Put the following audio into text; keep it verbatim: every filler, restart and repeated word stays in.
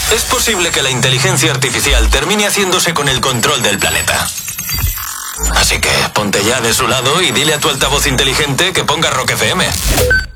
Es posible que la inteligencia artificial termine haciéndose con el control del planeta. Así que ponte ya de su lado y dile a tu altavoz inteligente que ponga Rock F M.